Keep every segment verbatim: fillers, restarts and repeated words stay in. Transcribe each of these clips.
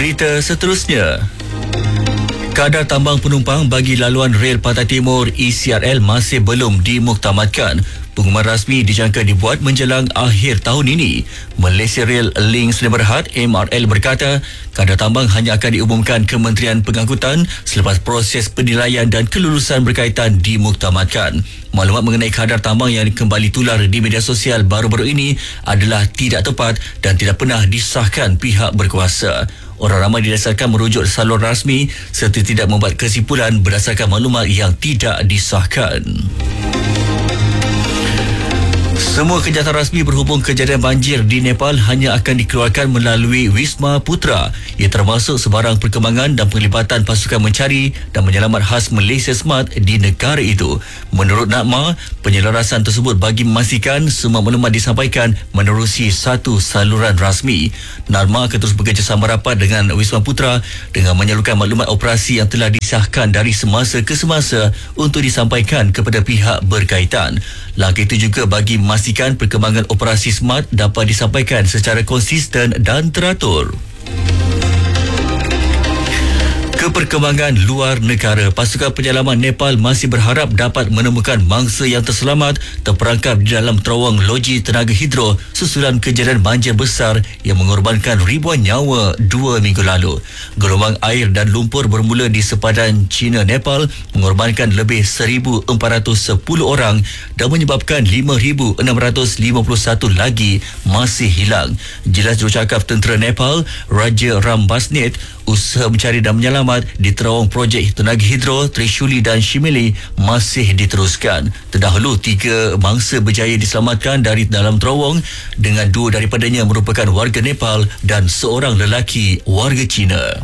Berita seterusnya. Kadar tambang penumpang bagi laluan rel Pantai Timur E C R L masih belum dimuktamadkan. Pengumuman rasmi dijangka dibuat menjelang akhir tahun ini. Malaysia Rail Link Sdn Bhd M R L berkata, kadar tambang hanya akan diumumkan Kementerian Pengangkutan selepas proses penilaian dan kelulusan berkaitan dimuktamadkan. Maklumat mengenai kadar tambang yang kembali tular di media sosial baru-baru ini adalah tidak tepat dan tidak pernah disahkan pihak berkuasa. Orang ramai didasarkan merujuk saluran rasmi serta tidak membuat kesimpulan berdasarkan maklumat yang tidak disahkan. Semua kenyataan rasmi berhubung kejadian banjir di Nepal hanya akan dikeluarkan melalui Wisma Putra. Ia termasuk sebarang perkembangan dan penglibatan pasukan mencari dan menyelamat khas Malaysia Smart di negara itu. Menurut Nakma, penyelarasan tersebut bagi memastikan semua maklumat disampaikan menerusi satu saluran rasmi. Nakma akan terus bekerjasama rapat dengan Wisma Putra dengan menyalurkan maklumat operasi yang telah disahkan dari semasa ke semasa untuk disampaikan kepada pihak berkaitan. Langkah itu juga bagi memastikan perkembangan operasi Smart dapat disampaikan secara konsisten dan teratur. Keperkembangan luar negara, pasukan penyelamat Nepal masih berharap dapat menemukan mangsa yang terselamat terperangkap di dalam terowong loji tenaga hidro susulan kejadian banjir besar yang mengorbankan ribuan nyawa dua minggu lalu. Gelombang air dan lumpur bermula di sepadan China Nepal mengorbankan lebih seribu empat ratus sepuluh orang dan menyebabkan lima ribu enam ratus lima puluh satu lagi masih hilang. Jelas jurucakap tentera Nepal, Raja Ram Basnet, usaha mencari dan menyelamat di terowong projek tenaga hidro Trishuli dan Shimili masih diteruskan. Terdahulu tiga mangsa berjaya diselamatkan dari dalam terowong dengan dua daripadanya merupakan warga Nepal dan seorang lelaki warga Cina.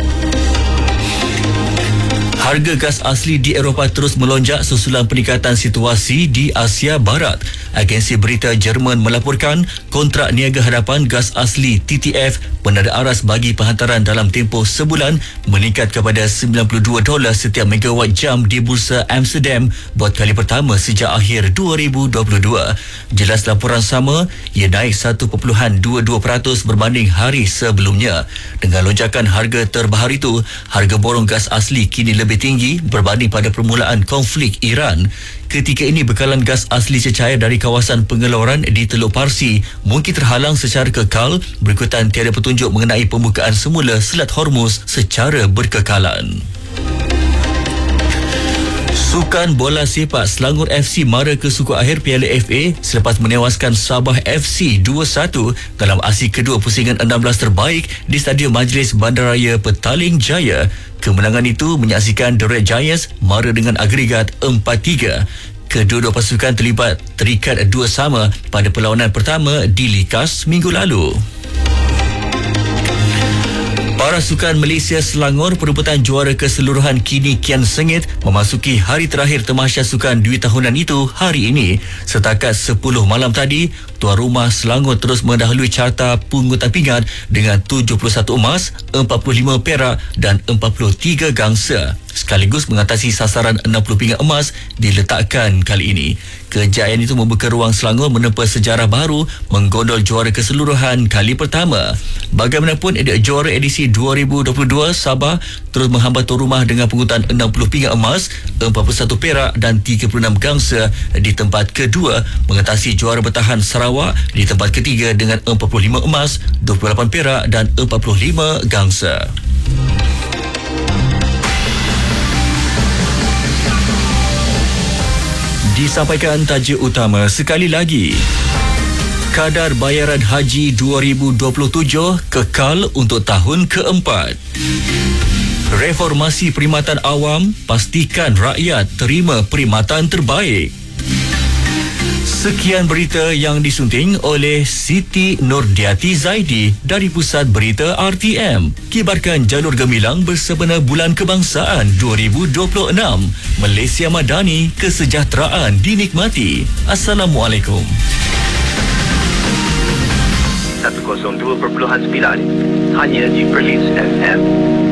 Harga gas asli di Eropah terus melonjak susulan peningkatan situasi di Asia Barat. Agensi berita Jerman melaporkan kontrak niaga hadapan gas asli T T F penada aras bagi penghantaran dalam tempoh sebulan meningkat kepada sembilan puluh dua dolar setiap megawatt jam di Bursa Amsterdam buat kali pertama sejak akhir dua ribu dua puluh dua. Jelas laporan sama, ia naik satu perpuluhan dua dua peratus berbanding hari sebelumnya. Dengan lonjakan harga terbaru itu, harga borong gas asli kini lebih tinggi berbanding pada permulaan konflik Iran. Ketika ini bekalan gas asli cecair dari kawasan pengeluaran di Teluk Parsi mungkin terhalang secara kekal berikutan tiada petunjuk mengenai pembukaan semula Selat Hormuz secara berkekalan. Sukan bola sepak Selangor F C mara ke suku akhir Piala F A selepas menewaskan Sabah F C dua satu dalam aksi kedua pusingan enam belas terbaik di Stadium Majlis Bandaraya Petaling Jaya. Kemenangan itu menyaksikan The Red Giants mara dengan agregat empat tiga. Kedua-dua pasukan terlibat terikat dua sama pada perlawanan pertama di Likas minggu lalu. Para sukan Malaysia Selangor perebutan juara keseluruhan kini kian sengit memasuki hari terakhir tamasya sukan dua tahunan itu hari ini. Setakat sepuluh malam tadi, tuan rumah Selangor terus mendahului carta pungutan pingat dengan tujuh puluh satu emas, empat puluh lima perak dan empat puluh tiga gangsa. Sekaligus mengatasi sasaran enam puluh pingat emas diletakkan kali ini. Kejayaan itu membuka ruang Selangor menempa sejarah baru menggondol juara keseluruhan kali pertama. Bagaimanapun, juara edisi dua ribu dua puluh dua Sabah terus menghamba tuan rumah dengan pungutan enam puluh pingat emas, empat puluh satu perak dan tiga puluh enam gangsa di tempat kedua, mengatasi juara bertahan Sarawak di tempat ketiga dengan empat puluh lima emas, dua puluh lapan perak dan empat puluh lima gangsa. Disampaikan tajuk utama sekali lagi. Kadar bayaran haji dua ribu dua puluh tujuh kekal untuk tahun keempat. Reformasi perkhidmatan awam, pastikan rakyat terima perkhidmatan terbaik. Sekian berita yang disunting oleh Siti Nurdiati Zaidi dari Pusat Berita R T M. Kibarkan jalur gemilang bersempena Bulan Kebangsaan dua ribu dua puluh enam. Malaysia Madani, kesejahteraan dinikmati. Assalamualaikum. seratus dua perpuluhan sembilan hanya di Perlis F M.